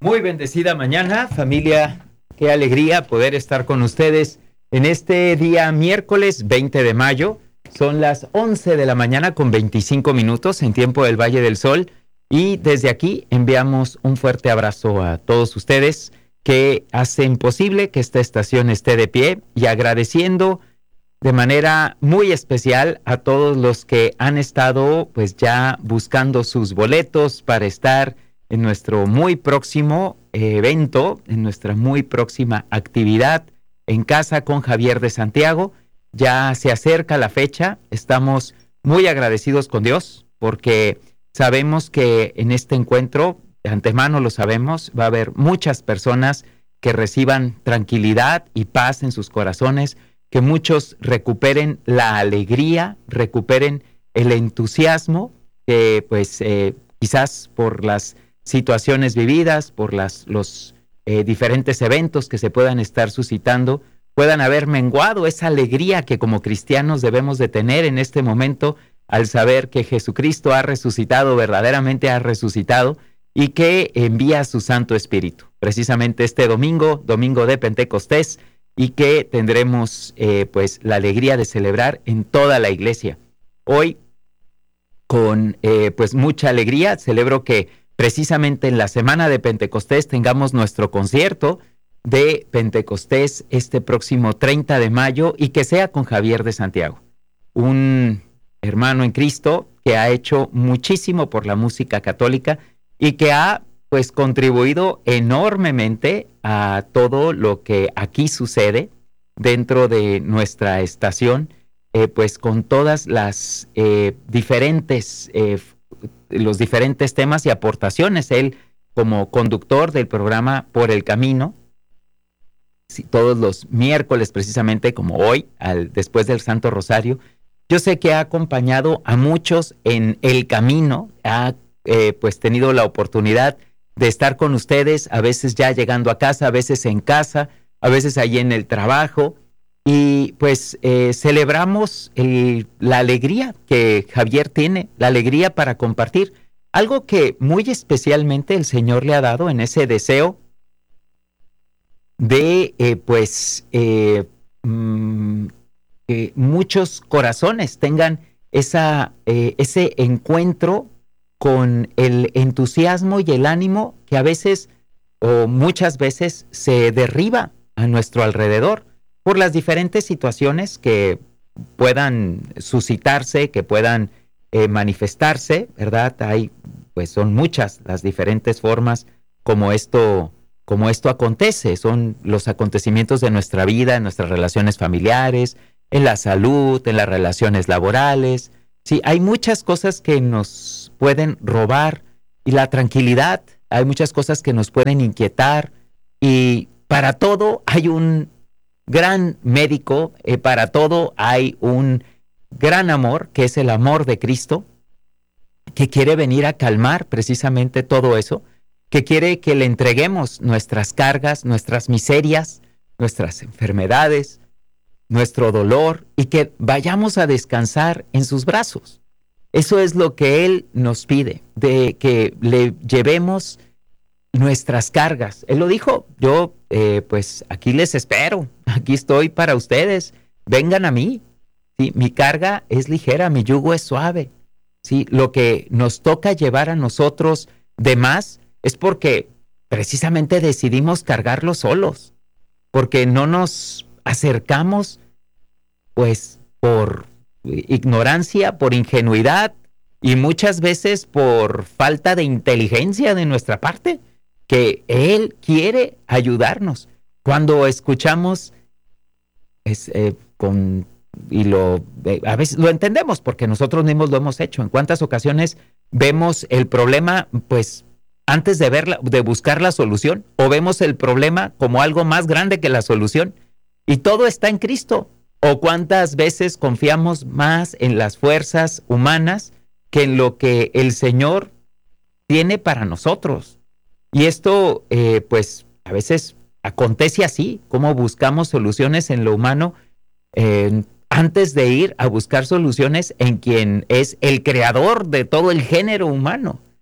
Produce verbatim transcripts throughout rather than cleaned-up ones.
Muy bendecida mañana, familia. Qué alegría poder estar con ustedes en este día miércoles veinte de mayo. Son las once de la mañana con veinticinco minutos en tiempo del Valle del Sol. Y desde aquí enviamos un fuerte abrazo a todos ustedes que hacen posible que esta estación esté de pie, y agradeciendo de manera muy especial a todos los que han estado pues ya buscando sus boletos para estar en nuestro muy próximo evento, en nuestra muy próxima actividad en casa con Javier de Santiago. Ya se acerca la fecha, estamos muy agradecidos con Dios porque sabemos que en este encuentro, de antemano lo sabemos, va a haber muchas personas que reciban tranquilidad y paz en sus corazones, que muchos recuperen la alegría, recuperen el entusiasmo, que pues eh, quizás por las situaciones vividas, por las, los eh, diferentes eventos que se puedan estar suscitando, puedan haber menguado esa alegría que como cristianos debemos de tener en este momento al saber que Jesucristo ha resucitado, verdaderamente ha resucitado, y que envía su Santo Espíritu. Precisamente este domingo, domingo de Pentecostés, y que tendremos eh, pues la alegría de celebrar en toda la iglesia. Hoy, con eh, pues mucha alegría, celebro que precisamente en la semana de Pentecostés tengamos nuestro concierto de Pentecostés este próximo treinta de mayo, y que sea con Javier de Santiago, un hermano en Cristo que ha hecho muchísimo por la música católica y que ha pues contribuido enormemente a todo lo que aquí sucede dentro de nuestra estación, eh, pues con todas las eh, diferentes eh, los diferentes temas y aportaciones. Él, como conductor del programa Por el Camino, sí, todos los miércoles, precisamente como hoy, al, después del Santo Rosario, yo sé que ha acompañado a muchos en el camino, ha eh, pues tenido la oportunidad de estar con ustedes, a veces ya llegando a casa, a veces en casa, a veces allí en el trabajo, y pues eh, celebramos el, la alegría que Javier tiene, la alegría para compartir, algo que muy especialmente el Señor le ha dado en ese deseo de eh, pues eh, mmm, que muchos corazones tengan esa, eh, ese encuentro con el entusiasmo y el ánimo que a veces o muchas veces se derriba a nuestro alrededor por las diferentes situaciones que puedan suscitarse, que puedan eh, manifestarse, ¿verdad? Hay, pues son muchas las diferentes formas como esto, como esto acontece. Son los acontecimientos de nuestra vida, en nuestras relaciones familiares, en la salud, en las relaciones laborales. Sí, hay muchas cosas que nos pueden robar y la tranquilidad, hay muchas cosas que nos pueden inquietar, y para todo hay un gran médico, eh, para todo hay un gran amor, que es el amor de Cristo, que quiere venir a calmar precisamente todo eso, que quiere que le entreguemos nuestras cargas, nuestras miserias, nuestras enfermedades, nuestro dolor, y que vayamos a descansar en sus brazos. Eso es lo que Él nos pide, de que le llevemos nuestras cargas. Él lo dijo, yo eh, pues aquí les espero, aquí estoy para ustedes, vengan a mí. ¿Sí? Mi carga es ligera, mi yugo es suave. ¿Sí? Lo que nos toca llevar a nosotros de más es porque precisamente decidimos cargarlo solos, porque no nos acercamos pues por ignorancia, por ingenuidad y muchas veces por falta de inteligencia de nuestra parte, que Él quiere ayudarnos. Cuando escuchamos es, eh, con, y lo eh, a veces lo entendemos porque nosotros mismos lo hemos hecho. En cuántas ocasiones vemos el problema pues antes de verla, de buscar la solución, o vemos el problema como algo más grande que la solución, y todo está en Cristo. O cuántas veces confiamos más en las fuerzas humanas que en lo que el Señor tiene para nosotros. Y esto, eh, pues, a veces acontece así, como buscamos soluciones en lo humano eh, antes de ir a buscar soluciones en quien es el creador de todo el género humano.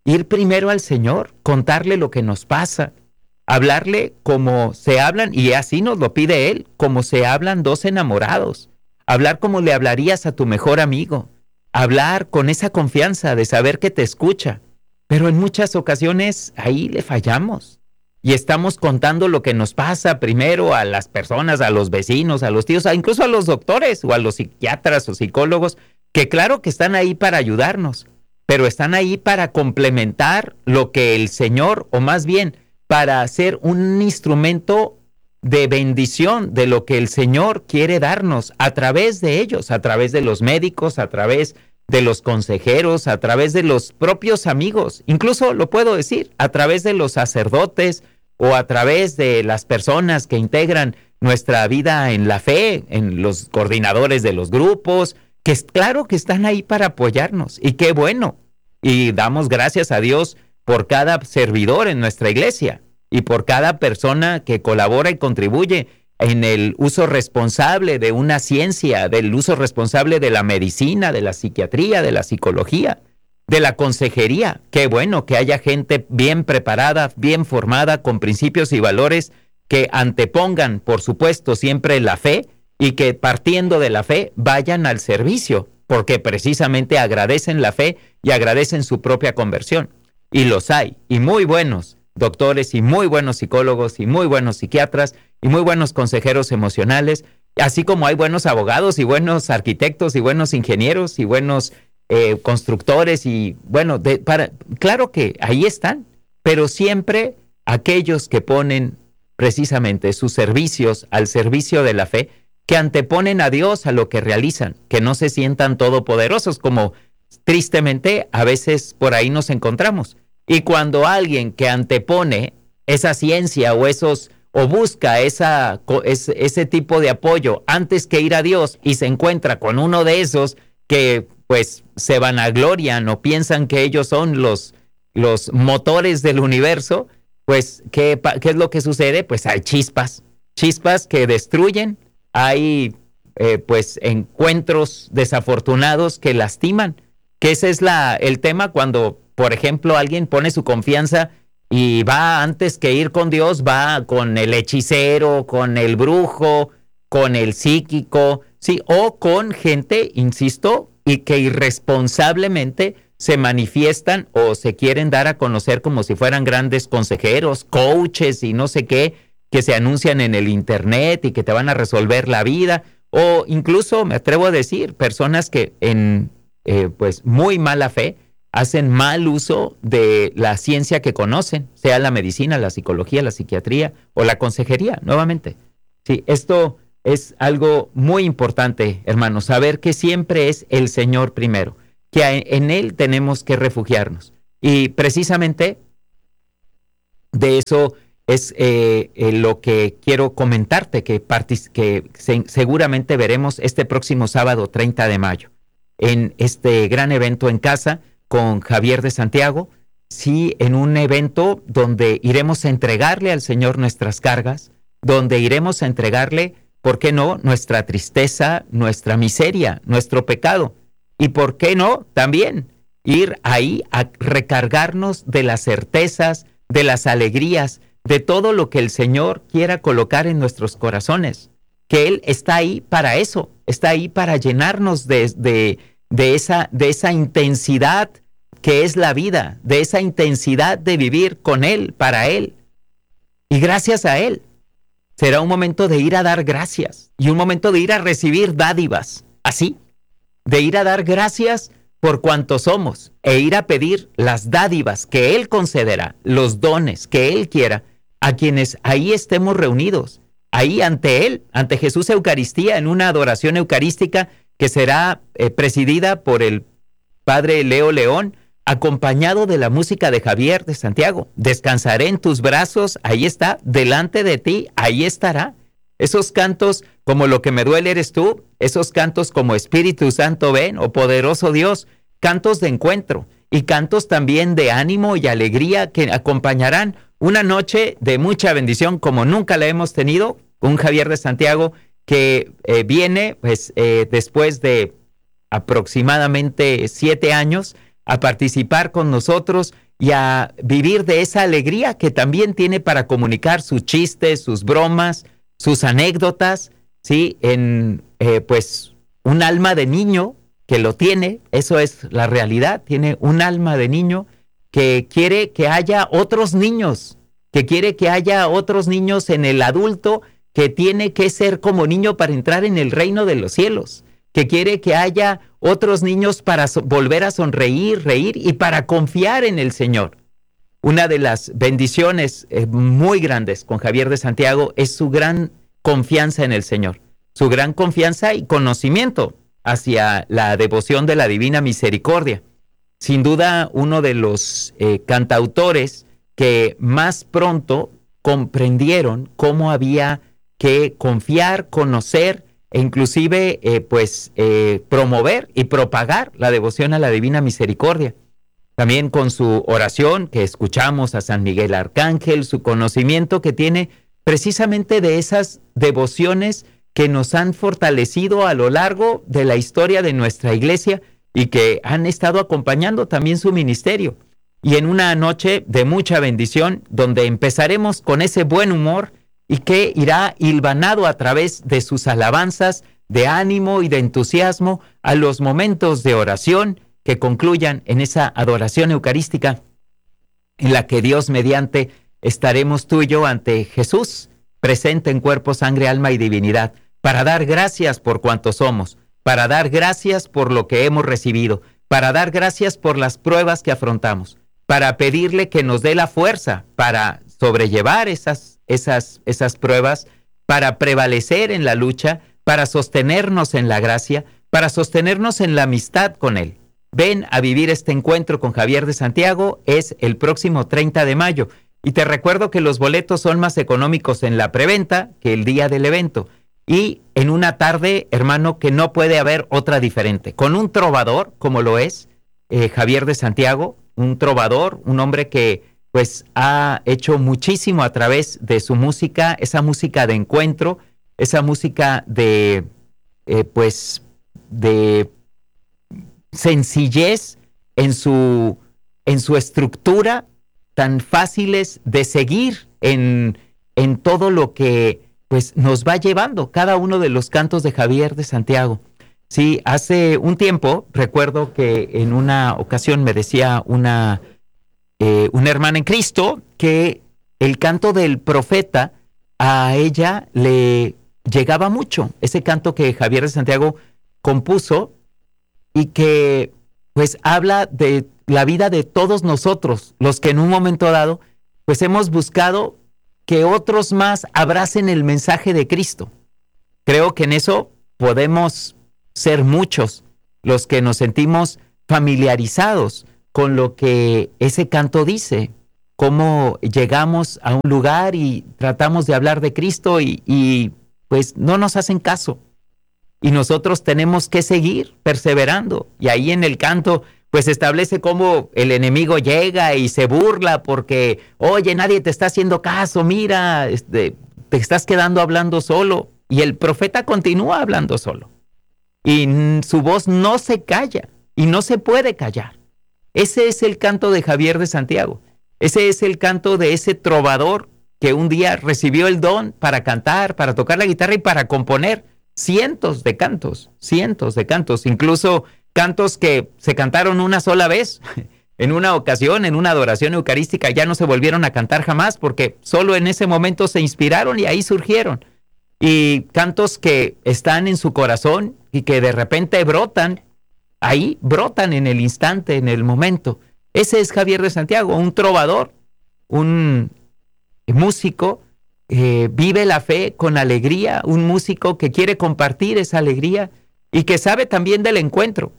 ir primero al Señor, contarle lo que nos pasa, hablarle como se hablan, y así nos lo pide Él, como se hablan dos enamorados, hablar como le hablarías a tu mejor amigo, hablar con esa confianza de saber que te escucha, pero en muchas ocasiones ahí le fallamos y estamos contando lo que nos pasa primero a las personas, a los vecinos, a los tíos, incluso a los doctores o a los psiquiatras o psicólogos, que claro que están ahí para ayudarnos, pero están ahí para complementar lo que el Señor, o más bien, para ser un instrumento de bendición de lo que el Señor quiere darnos a través de ellos, a través de los médicos, a través de los consejeros, a través de los propios amigos, incluso lo puedo decir, a través de los sacerdotes o a través de las personas que integran nuestra vida en la fe, en los coordinadores de los grupos, que es claro que están ahí para apoyarnos, y qué bueno, y damos gracias a Dios por cada servidor en nuestra iglesia y por cada persona que colabora y contribuye en el uso responsable de una ciencia, del uso responsable de la medicina, de la psiquiatría, de la psicología, de la consejería. Qué bueno que haya gente bien preparada, bien formada, con principios y valores que antepongan, por supuesto, siempre la fe, y que partiendo de la fe vayan al servicio, porque precisamente agradecen la fe y agradecen su propia conversión. Y los hay, y muy buenos doctores, y muy buenos psicólogos, y muy buenos psiquiatras, y muy buenos consejeros emocionales, así como hay buenos abogados, y buenos arquitectos, y buenos ingenieros, y buenos eh, constructores, y bueno, de, para, claro que ahí están, pero siempre aquellos que ponen precisamente sus servicios al servicio de la fe, que anteponen a Dios a lo que realizan, que no se sientan todopoderosos, como tristemente a veces por ahí nos encontramos. Y cuando alguien que antepone esa ciencia o esos o busca esa, ese, ese tipo de apoyo antes que ir a Dios, y se encuentra con uno de esos que pues se vanaglorian o piensan que ellos son los, los motores del universo, pues ¿qué, ¿qué es lo que sucede? Pues hay chispas, chispas que destruyen, hay eh, pues encuentros desafortunados que lastiman, que ese es la, el tema cuando, por ejemplo, alguien pone su confianza y va, antes que ir con Dios, va con el hechicero, con el brujo, con el psíquico, sí, o con gente, insisto, y que irresponsablemente se manifiestan o se quieren dar a conocer como si fueran grandes consejeros, coaches y no sé qué, que se anuncian en el internet y que te van a resolver la vida, o incluso, me atrevo a decir, personas que en eh, pues muy mala fe hacen mal uso de la ciencia que conocen, sea la medicina, la psicología, la psiquiatría o la consejería, nuevamente. Sí, esto es algo muy importante, hermanos, saber que siempre es el Señor primero, que en Él tenemos que refugiarnos. Y precisamente de eso es eh, eh, lo que quiero comentarte, que, partic- que se- seguramente veremos este próximo sábado treinta de mayo, en este gran evento en casa con Javier de Santiago, sí, en un evento donde iremos a entregarle al Señor nuestras cargas, donde iremos a entregarle, ¿por qué no?, nuestra tristeza, nuestra miseria, nuestro pecado, y ¿por qué no?, también ir ahí a recargarnos de las certezas, de las alegrías, de todo lo que el Señor quiera colocar en nuestros corazones, que Él está ahí para eso, está ahí para llenarnos de, de, de, esa, de esa intensidad que es la vida, de esa intensidad de vivir con Él, para Él, y gracias a Él. Será un momento de ir a dar gracias y un momento de ir a recibir dádivas, así, de ir a dar gracias por cuanto somos e ir a pedir las dádivas que Él concederá, los dones que Él quiera, a quienes ahí estemos reunidos, ahí ante Él, ante Jesús Eucaristía, en una adoración eucarística que será eh, presidida por el Padre Leo León, acompañado de la música de Javier de Santiago. Descansaré en tus brazos, ahí está, delante de ti, ahí estará. Esos cantos como Lo que me duele eres tú, esos cantos como Espíritu Santo ven, o Poderoso Dios, cantos de encuentro y cantos también de ánimo y alegría que acompañarán una noche de mucha bendición como nunca la hemos tenido, un Javier de Santiago que eh, viene pues eh, después de aproximadamente siete años a participar con nosotros y a vivir de esa alegría que también tiene para comunicar sus chistes, sus bromas, sus anécdotas, ¿sí? En, eh, pues, un alma de niño que lo tiene, eso es la realidad, tiene un alma de niño que quiere que haya otros niños, que quiere que haya otros niños en el adulto, que tiene que ser como niño para entrar en el reino de los cielos, que quiere que haya otros niños para so- volver a sonreír, reír y para confiar en el Señor. Una de las bendiciones eh, muy grandes con Javier de Santiago es su gran confianza en el Señor, su gran confianza y conocimiento hacia la devoción de la Divina Misericordia. Sin duda, uno de los eh, cantautores que más pronto comprendieron cómo había que confiar, conocer e inclusive eh, pues eh, promover y propagar la devoción a la Divina Misericordia. También con su oración que escuchamos a San Miguel Arcángel, su conocimiento que tiene precisamente de esas devociones que nos han fortalecido a lo largo de la historia de nuestra iglesia y que han estado acompañando también su ministerio. Y en una noche de mucha bendición, donde empezaremos con ese buen humor y que irá hilvanado a través de sus alabanzas, de ánimo y de entusiasmo a los momentos de oración que concluyan en esa adoración eucarística en la que Dios mediante estaremos tú y yo ante Jesús, presente en cuerpo, sangre, alma y divinidad, para dar gracias por cuanto somos, para dar gracias por lo que hemos recibido, para dar gracias por las pruebas que afrontamos, para pedirle que nos dé la fuerza para sobrellevar esas, esas, esas pruebas, para prevalecer en la lucha, para sostenernos en la gracia, para sostenernos en la amistad con Él. Ven a vivir este encuentro con Javier de Santiago, es el próximo treinta de mayo. Y te recuerdo que los boletos son más económicos en la preventa que el día del evento. Y en una tarde, hermano, que no puede haber otra diferente. Con un trovador, como lo es eh, Javier de Santiago, un trovador, un hombre que pues ha hecho muchísimo a través de su música, esa música de encuentro, esa música de, eh, pues, de sencillez en su, en su estructura, tan fáciles de seguir en, en todo lo que pues nos va llevando cada uno de los cantos de Javier de Santiago. Sí, hace un tiempo recuerdo que en una ocasión me decía una, eh, una hermana en Cristo que el canto del profeta a ella le llegaba mucho, ese canto que Javier de Santiago compuso y que pues habla de la vida de todos nosotros, los que en un momento dado pues hemos buscado que otros más abracen el mensaje de Cristo. Creo que en eso podemos ser muchos los que nos sentimos familiarizados con lo que ese canto dice, cómo llegamos a un lugar y tratamos de hablar de Cristo y, y pues no nos hacen caso. Y nosotros tenemos que seguir perseverando. Y ahí en el canto pues establece cómo el enemigo llega y se burla porque, oye, nadie te está haciendo caso, mira, este, te estás quedando hablando solo. Y el profeta continúa hablando solo. Y su voz no se calla y no se puede callar. Ese es el canto de Javier de Santiago. Ese es el canto de ese trovador que un día recibió el don para cantar, para tocar la guitarra y para componer cientos de cantos, cientos de cantos, incluso cantos que se cantaron una sola vez, en una ocasión, en una adoración eucarística, ya no se volvieron a cantar jamás porque solo en ese momento se inspiraron y ahí surgieron. Y cantos que están en su corazón y que de repente brotan, ahí brotan en el instante, en el momento. Ese es Javier de Santiago, un trovador, un músico, eh, vive la fe con alegría, un músico que quiere compartir esa alegría y que sabe también del encuentro.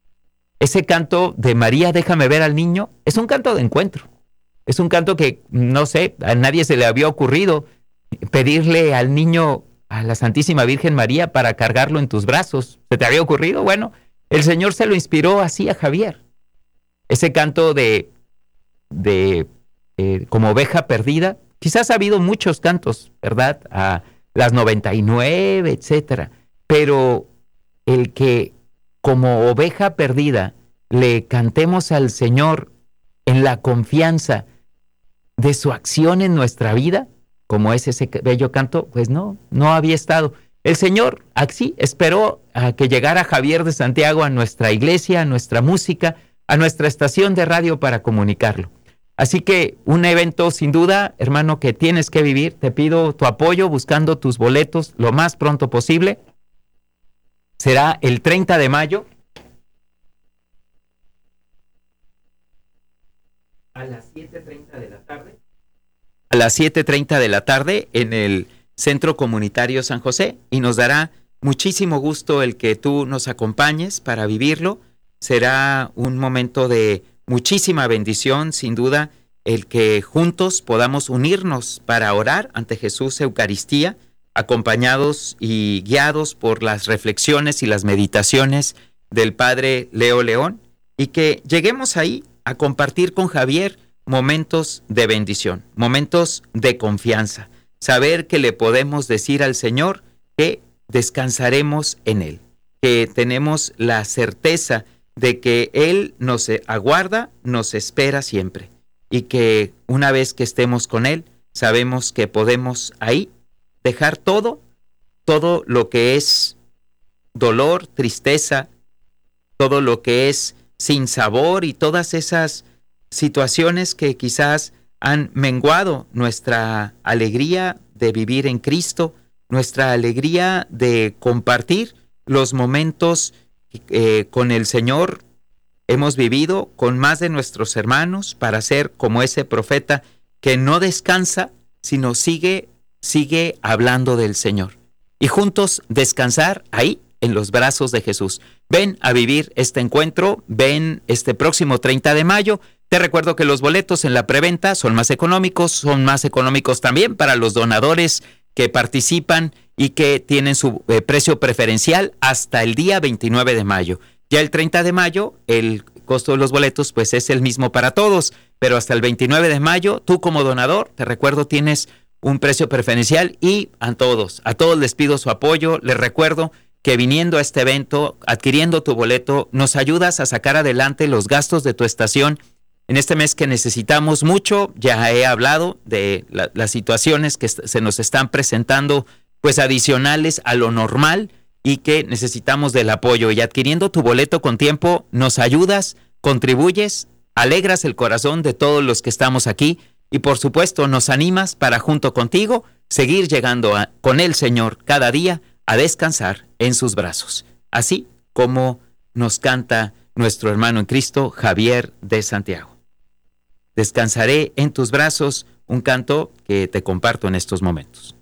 Ese canto de María, déjame ver al niño, es un canto de encuentro. Es un canto que, no sé, a nadie se le había ocurrido pedirle al niño, a la Santísima Virgen María, para cargarlo en tus brazos. ¿Se te había ocurrido? Bueno, el Señor se lo inspiró así a Javier. Ese canto de, de eh, como oveja perdida, quizás ha habido muchos cantos, ¿verdad? A las noventa y nueve, etcétera. Pero el que como oveja perdida le cantemos al Señor en la confianza de su acción en nuestra vida, como es ese bello canto, pues no, no había estado. El Señor así esperó a que llegara Javier de Santiago a nuestra iglesia, a nuestra música, a nuestra estación de radio para comunicarlo. Así que un evento sin duda, hermano, que tienes que vivir. Te pido tu apoyo buscando tus boletos lo más pronto posible. Será el treinta de mayo a las siete treinta de la tarde. A las siete treinta de la tarde en el Centro Comunitario San José, y nos dará muchísimo gusto el que tú nos acompañes para vivirlo. Será un momento de muchísima bendición, sin duda, el que juntos podamos unirnos para orar ante Jesús Eucaristía, acompañados y guiados por las reflexiones y las meditaciones del Padre Leo León, y que lleguemos ahí a compartir con Javier momentos de bendición, momentos de confianza, saber que le podemos decir al Señor que descansaremos en Él, que tenemos la certeza de que Él nos aguarda, nos espera siempre, y que una vez que estemos con Él, sabemos que podemos ahí dejar todo, todo lo que es dolor, tristeza, todo lo que es sinsabor y todas esas situaciones que quizás han menguado nuestra alegría de vivir en Cristo, nuestra alegría de compartir los momentos eh, con el Señor. Hemos vivido con más de nuestros hermanos para ser como ese profeta que no descansa, sino sigue, sigue hablando del Señor. Y juntos descansar ahí, en los brazos de Jesús. Ven a vivir este encuentro, ven este próximo treinta de mayo. Te recuerdo que los boletos en la preventa son más económicos, son más económicos también para los donadores que participan y que tienen su eh, precio preferencial hasta el día veintinueve de mayo. Ya el treinta de mayo, el costo de los boletos pues es el mismo para todos, pero hasta el veintinueve de mayo, tú como donador, te recuerdo, tienes un precio preferencial, y a todos, a todos les pido su apoyo. Les recuerdo que viniendo a este evento, adquiriendo tu boleto, nos ayudas a sacar adelante los gastos de tu estación en este mes que necesitamos mucho. Ya he hablado de la, las situaciones que se nos están presentando, pues adicionales a lo normal, y que necesitamos del apoyo. Y adquiriendo tu boleto con tiempo, nos ayudas, contribuyes, alegras el corazón de todos los que estamos aquí, y por supuesto nos animas para junto contigo seguir llegando a, con el Señor cada día a descansar en sus brazos, así como nos canta nuestro hermano en Cristo, Javier de Santiago. Descansaré en tus brazos, un canto que te comparto en estos momentos.